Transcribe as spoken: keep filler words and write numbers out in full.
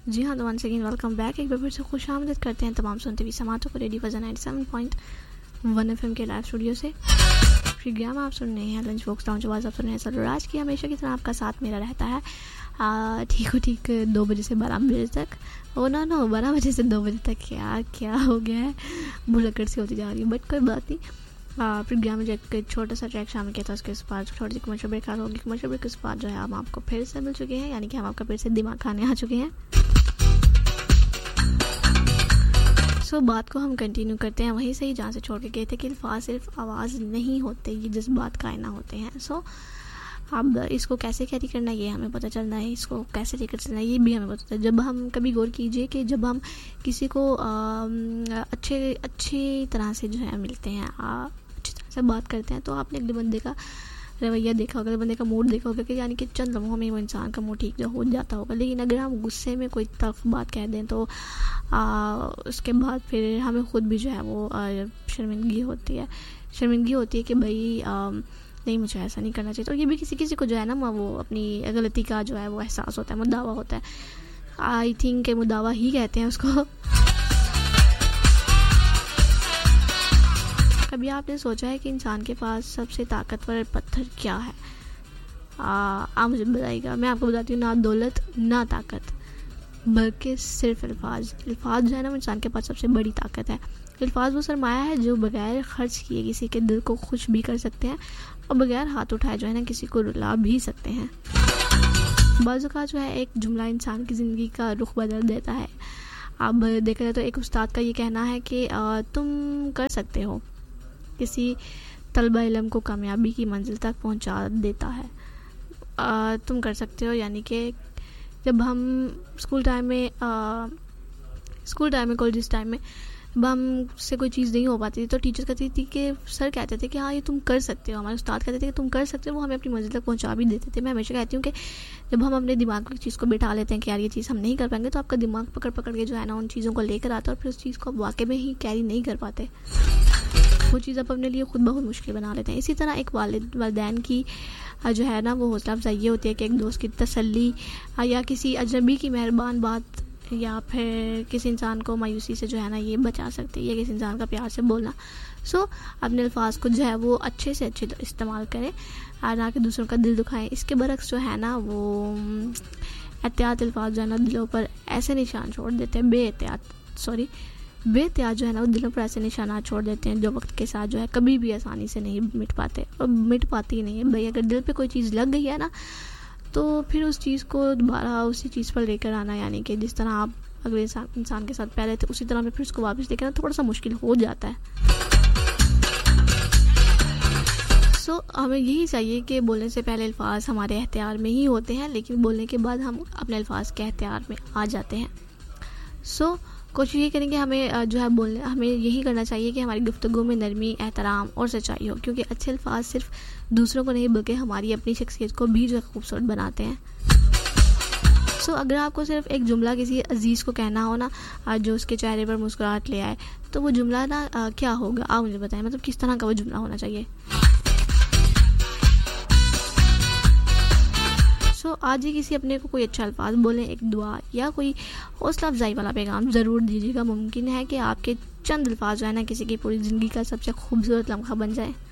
جی ہاں، تو once again welcome back. ایک بار پھر سے خوش آمدید کرتے ہیں تمام سنتے ہوئے سماعتوں کو ریڈیو فضا ninety seven point one F M کے لائیو اسٹوڈیو سے. پروگرام آپ سن رہے ہیں لنچ باکس لاؤنج. آواز آپ سن رہے ہیں سروراج کی. ہمیشہ کی طرح آپ کا ساتھ میرا رہتا ہے ٹھیک ہو ٹھیک دو بجے سے بارہ بجے تک. او نو نو بارہ بجے سے دو بجے تک کیا کیا ہو گیا ہے, بھلکڑ سی ہوتی جا رہی ہے, بٹ کوئی بات نہیں. پروگرام میں جو ایک چھوٹا سا ٹریک شامل کیا تھا, اس کے بعد چھوٹی سی کمرشل بریک ہوگی. کمرشل بریک کے بعد جو ہے ہم آپ کو پھر سے مل چکے ہیں, یعنی کہ ہم آپ کا پھر سے دماغ کھانے آ چکے ہیں. سو so, بات کو ہم کنٹینیو کرتے ہیں وہیں سے ہی جہاں سے چھوڑ کے گئے تھے کہ الفاظ صرف آواز نہیں ہوتے, یہ جذبات کائنہ ہوتے ہیں. سو so, اب اس کو کیسے کیری کرنا ہے یہ ہمیں پتہ چلنا ہے, اس کو کیسے لے کر چلنا ہے یہ بھی ہمیں پتہ چلنا ہے. جب ہم کبھی غور کیجئے کہ جب ہم کسی کو اچھے اچھی طرح سے جو ہے ملتے ہیں, اچھی طرح سے بات کرتے ہیں, تو آپ نے اگلے بندے کا رویہ دیکھا ہوگا, بندے کا موڈ دیکھا ہوگا کہ یعنی کہ چند لمحوں میں وہ انسان کا موڈ ٹھیک جو ہو جاتا ہوگا. لیکن اگر ہم غصے میں کوئی تلخ بات کہہ دیں تو آ, اس کے بعد پھر ہمیں خود بھی جو ہے وہ آ, شرمندگی ہوتی ہے شرمندگی ہوتی ہے کہ بھائی آ, نہیں مجھے ایسا نہیں کرنا چاہیے. تو یہ بھی کسی کسی کو جو ہے نا وہ اپنی غلطی کا جو ہے وہ احساس ہوتا ہے, مداوا ہوتا ہے. آئی تھنک کہ مداوا ہی کہتے ہیں اس کو. کبھی آپ نے سوچا ہے کہ انسان کے پاس سب سے طاقتور پتھر کیا ہے؟ آپ مجھے بتائیے گا. میں آپ کو بتاتی ہوں, نہ دولت نہ طاقت, بلکہ صرف الفاظ. الفاظ جو ہے نا وہ انسان کے پاس سب سے بڑی طاقت ہے. الفاظ وہ سرمایہ ہے جو بغیر خرچ کیے کسی کے دل کو خوش بھی کر سکتے ہیں, اور بغیر ہاتھ اٹھائے جو ہے نا کسی کو رلا بھی سکتے ہیں. بعض اوقات جو ہے ایک جملہ انسان کی زندگی کا رخ بدل دیتا ہے. اب دیکھا جائے تو ایک استاد کا یہ کہنا ہے کہ تم کر سکتے ہو, کسی طلبہ علم کو کامیابی کی منزل تک پہنچا دیتا ہے. آ, تم کر سکتے ہو, یعنی کہ جب ہم اسکول ٹائم میں اسکول ٹائم میں کالج ٹائم میں جب ہم سے کوئی چیز نہیں ہو پاتی تھی تو ٹیچر کہتی تھی کہ سر کہتے تھے کہ ہاں یہ تم کر سکتے ہو, ہمارے استاد کہتے تھے کہ تم کر سکتے ہو, وہ ہمیں اپنی منزل تک پہنچا بھی دیتے تھے. میں ہمیشہ کہتی ہوں کہ جب ہم اپنے دماغ کو چیز کو بٹھا لیتے ہیں کہ یار یہ چیز ہم نہیں کر پائیں گے, تو آپ کا دماغ پکڑ پکڑ کے جو ہے نا ان چیزوں کو لے کر آتا ہے, اور پھر اس چیز کو آپ واقع میں ہی کیری نہیں کر پاتے. وہ چیز آپ اپنے لیے خود بہت مشکل بنا لیتے ہیں. اسی طرح ایک والد والدین کی جو ہے نا وہ حوصلہ افزائی یہ ہوتی ہے کہ ایک دوست کی تسلی, یا کسی اجنبی کی مہربان بات, یا پھر کسی انسان کو مایوسی سے جو ہے نا یہ بچا سکتے, یا کسی انسان کا پیار سے بولنا. سو so, اپنے الفاظ کو جو ہے وہ اچھے سے اچھے استعمال کریں, اور نہ کہ دوسروں کا دل دکھائیں. اس کے برعکس جو ہے نا وہ احتیاط الفاظ جو ہے نا دلوں پر ایسے نشان چھوڑ دیتے ہیں, بے احتیاط سوری بے احتیاط جو ہے نا وہ دلوں پر ایسے نشانات چھوڑ دیتے ہیں جو وقت کے ساتھ جو ہے کبھی بھی آسانی سے نہیں مٹ پاتے, اور مٹ پاتی ہی نہیں ہے. بھائی اگر دل پہ کوئی چیز لگ گئی ہے نا تو پھر اس چیز کو دوبارہ اسی چیز پر لے کر آنا, یعنی کہ جس طرح آپ اگلے انسان انسان کے ساتھ پہلے تھے اسی طرح میں پھر اس کو واپس لے کے آنا تھوڑا سا مشکل ہو جاتا ہے. سو so, ہمیں یہی چاہیے کہ بولنے سے پہلے الفاظ ہمارے اختیار میں ہی ہوتے ہیں, لیکن بولنے کے بعد ہم اپنے الفاظ کے اختیار میں آ جاتے ہیں. سو so, کوشش یہ کریں کہ ہمیں جو ہے بولنے ہمیں یہی کرنا چاہیے کہ ہماری گفتگو میں نرمی, احترام اور سچائی ہو, کیونکہ اچھے الفاظ صرف دوسروں کو نہیں بلکہ ہماری اپنی شخصیت کو بھی جو ہے خوبصورت بناتے ہیں. سو so, اگر آپ کو صرف ایک جملہ کسی عزیز کو کہنا ہو نا جو اس کے چہرے پر مسکراہٹ لے آئے, تو وہ جملہ نا کیا ہوگا آپ مجھے بتائیں, مطلب کس طرح کا وہ جملہ ہونا چاہیے. سو so, آج ہی کسی اپنے کو کوئی اچھا الفاظ بولیں, ایک دعا یا کوئی حوصلہ افزائی والا پیغام ضرور دیجیے گا. ممکن ہے کہ آپ کے چند الفاظ جو ہے نا کسی کی پوری زندگی کا سب سے خوبصورت لمحہ بن جائے.